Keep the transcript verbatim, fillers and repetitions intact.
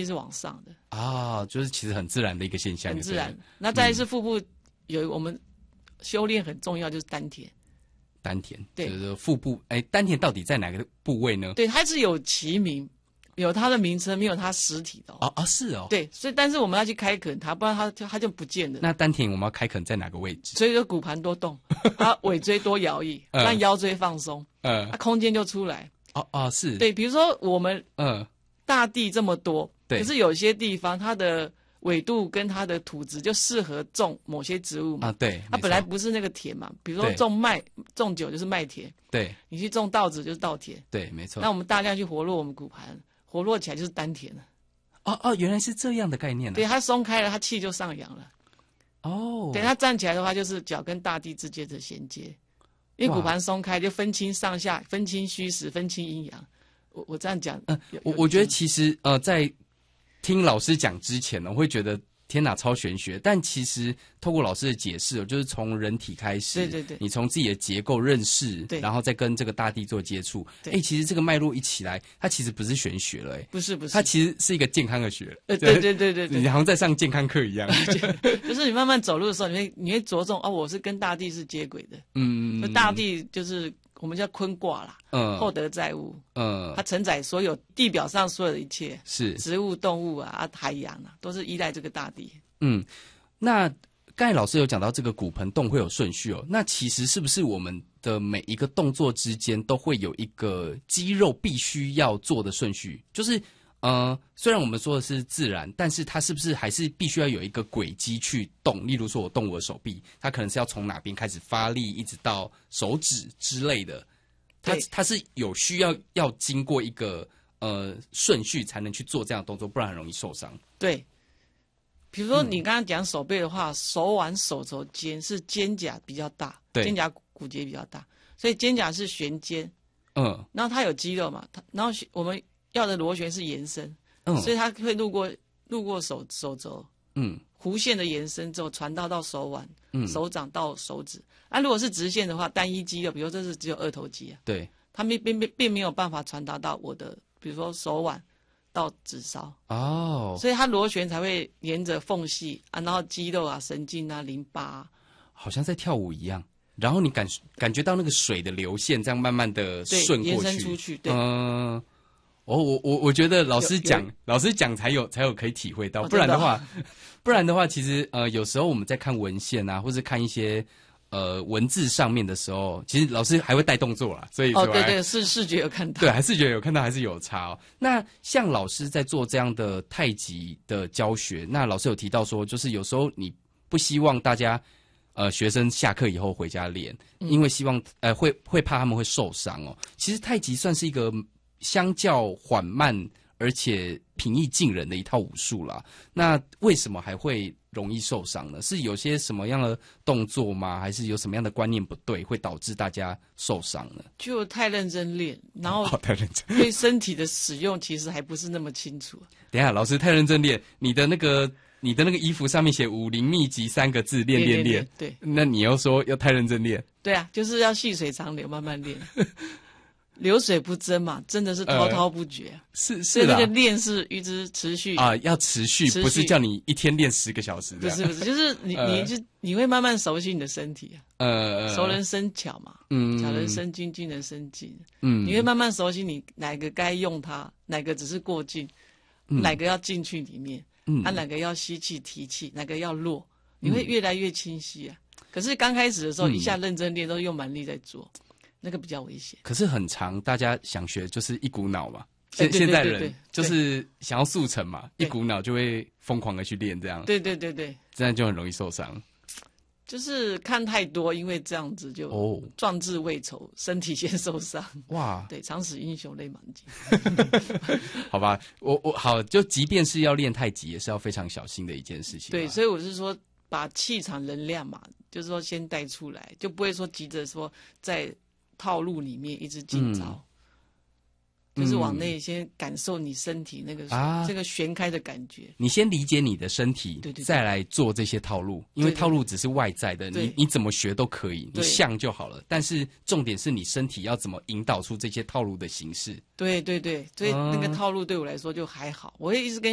是往上的啊，就是其实很自然的一个现象， 很自然。那再来是腹部有我们修炼很重要，就是丹田。 丹田， 对， 就是腹部。哎，丹田到底在哪个部位呢？ 对，它是有其名，有它的名称，没有它实体的。 哦哦，是哦。 对，所以但是我们要去开垦它，不然它就它就不见了。 那丹田我们要开垦在哪个位置？ 所以说骨盘多动，啊，尾椎多摇曳，让腰椎放松，嗯，啊，空间就出来。 哦哦，是。 对，比如说我们嗯大地这么多， 对， 可是有些地方它的纬度跟它的土质就适合种某些植物嘛。 啊，对， 它本来不是那个田嘛，比如说种麦，种久就是麦田。 对， 你去种稻子就是稻田。 对，没错。 那我们大量去活络我们骨盘，活络起来就是丹田了。 哦哦，原来是这样的概念啊。 对，它松开了，它气就上扬了。哦，等它站起来的话，就是脚跟大地之间的衔接，因为骨盘松开就分清上下，分清虚实，分清阴阳。我我这样讲， 嗯、呃，我我觉得其实呃，在听老师讲之前呢，我会觉得天哪，超玄学。但其实透过老师的解释，就是从人体开始， 对对对， 你从自己的结构认识， 对， 然后再跟这个大地做接触。哎，其实这个脉络一起来，它其实不是玄学了，哎， 不是不是， 它其实是一个健康的学。 呃，对对对对对， 你好像在上健康课一样。 就是你慢慢走路的时候，你会你会着重哦，我是跟大地是接轨的。嗯，那大地就是我们叫坤卦啦，嗯，厚德载物，嗯，它承载所有地表上所有的一切， 是植物、动物啊、海洋啊，都是依赖这个大地。 嗯，那刚才老师有讲到这个骨盆动会有顺序哦，那其实是不是我们的每一个动作之间都会有一个肌肉必须要做的顺序？就是呃，虽然我们说的是自然，但是它是不是还是必须要有一个轨迹去动？例如说我动我的手臂，它可能是要从哪边开始发力，一直到手指之类的，它它是有需要要经过一个呃顺序才能去做这样的动作，不然很容易受伤。 对。比如说你刚刚讲手背的话，嗯、手腕、手肘、肩是肩胛比较大，肩胛骨节比较大，所以肩胛是旋肩，嗯，然后它有肌肉嘛，它然后我们要的螺旋是延伸，嗯，所以它会路过路过手手肘，嗯，弧线的延伸之后传导到手腕，嗯，手掌到手指。啊，如果是直线的话，单一肌肉，比如说这是只有二头肌啊，对，它并并并没有办法传达到我的，比如说手腕。到指梢哦，所以它螺旋才会沿着缝隙啊，然后肌肉啊、神经啊、淋巴、啊， 好像在跳舞一样。然后你感感觉到那个水的流线，这样慢慢的顺过去， 延伸出去。对， 嗯，哦，我我我觉得老师讲，老师讲才有才有可以体会到， 哦、 不然的话，不然的话，其实呃，有时候我们在看文献啊，或是看一些。呃，文字上面的时候，其实老师还会带动作啦，所以哦，对对，是视觉有看到， 对，还视觉有看到，还是有差哦。那像老师在做这样的太极的教学，那老师有提到说，就是有时候你不希望大家呃学生下课以后回家练，嗯、因为希望呃会会怕他们会受伤哦。其实太极算是一个相较缓慢而且平易近人的一套武术啦。那为什么还会容易受伤呢？是有些什么样的动作吗？还是有什么样的观念不对，会导致大家受伤呢？ 就太认真练，然后太认真， 对身体的使用其实还不是那么清楚。 等一下，老师太认真练，你的那个你的那个衣服上面写武林秘籍三个字，练练练。 对， 那你又说要太认真练？ 对啊，就是要细水长流，慢慢练。流水不争嘛，真的是滔滔不绝、啊呃。是是所以那个练是一直持续啊，要持续，持续不是叫你一天练十个小时。 不是不是，就是你、呃、你就你会慢慢熟悉你的身体啊。呃，熟能生巧嘛，嗯，巧能生精，精能生静。嗯，你会慢慢熟悉你哪个该用它，哪个只是过境，嗯、哪个要进去里面，嗯，啊，哪个要吸气提气，哪个要落，你会越来越清晰啊。嗯、可是刚开始的时候，一下认真练，都用蛮力在做。那个比较危险， 可是很长，大家想学就是一股脑嘛。现、欸、现在人就是想要速成嘛，一股脑就会疯狂的去练这样。 对对对对， 这样就很容易受伤。 就是看太多，因为这样子就哦，壮志未酬，身体先受伤。哇，对，常使英雄泪满襟。 好吧，我我好，就即便是要练太极，也是要非常小心的一件事情。 对，所以我是说，把气场能量嘛，就是说先带出来，就不会说急着说在。套路里面一直进招、嗯，就是往内先感受你身体那个、啊、这个旋开的感觉。 你先理解你的身体，对对对，再来做这些套路，因为套路只是外在的，你你怎么学都可以，你像就好了。但是重点是你身体要怎么引导出这些套路的形式。 对对对，所以那个套路对我来说就还好，我会一直跟。